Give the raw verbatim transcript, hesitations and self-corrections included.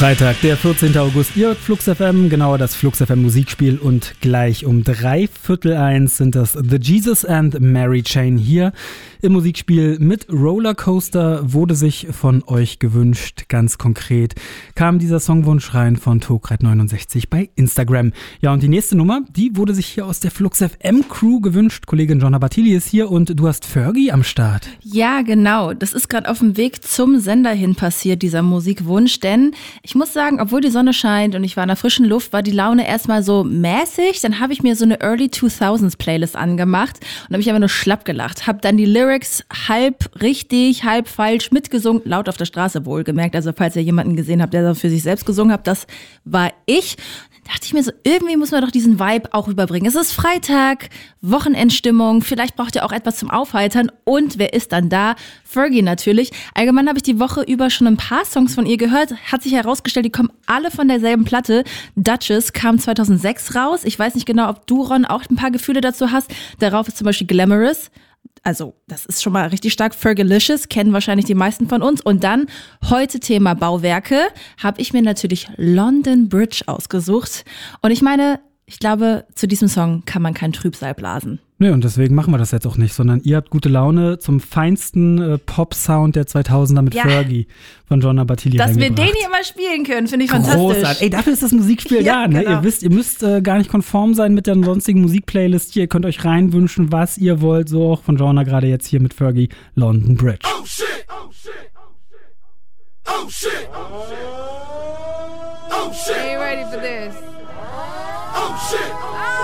Freitag, der vierzehnten August. Ihr hört Flux F M, genauer das Flux F M Musikspiel und gleich um drei Viertel eins sind das The Jesus and Mary Chain hier im Musikspiel mit Rollercoaster. Wurde sich von euch gewünscht, ganz konkret kam dieser Songwunsch rein von Togreit neunundsechzig bei Instagram. Ja, und die nächste Nummer, die wurde sich hier aus der Flux F M Crew gewünscht. Kollegin Jonna Bartili ist hier und du hast Fergie am Start. Ja, genau. Das ist gerade auf dem Weg zum Sender hin passiert, dieser Musikwunsch, denn ich muss sagen, obwohl die Sonne scheint und ich war in der frischen Luft, war die Laune erstmal so mäßig. Dann habe ich mir so eine Early zweitausends Playlist angemacht und habe ich aber nur schlapp gelacht. Habe dann die Lyrics halb richtig, halb falsch mitgesungen, laut auf der Straße wohlgemerkt. Also falls ihr jemanden gesehen habt, der für sich selbst gesungen hat, das war ich. Dachte ich mir so, irgendwie muss man doch diesen Vibe auch überbringen. Es ist Freitag, Wochenendstimmung, vielleicht braucht ihr auch etwas zum Aufheitern. Und wer ist dann da? Fergie natürlich. Allgemein habe ich die Woche über schon ein paar Songs von ihr gehört. Hat sich herausgestellt, die kommen alle von derselben Platte. Duchess kam zweitausendsechs raus. Ich weiß nicht genau, ob du, Ron, auch ein paar Gefühle dazu hast. Darauf ist zum Beispiel Glamorous. Also, das ist schon mal richtig stark. Fergalicious kennen wahrscheinlich die meisten von uns. Und dann, heute Thema Bauwerke, habe ich mir natürlich London Bridge ausgesucht. Und ich meine, ich glaube, zu diesem Song kann man kein Trübsal blasen. Nö, und deswegen machen wir das jetzt auch nicht, sondern ihr habt gute Laune zum feinsten äh, Pop-Sound der zweitausender mit ja. Fergie von Jonna Bartili Dass wir reingebracht. den hier mal spielen können, finde ich Großartig. fantastisch. Ey, dafür ist das Musikspiel ja, da, ne? Genau. Ihr wisst, ihr müsst äh, gar nicht konform sein mit der sonstigen Musikplaylist hier. Ihr könnt euch reinwünschen, was ihr wollt. So auch von Jonna gerade jetzt hier mit Fergie, London Bridge. Oh shit, oh shit, oh shit, oh shit, oh shit. Are you ready for this? Oh shit.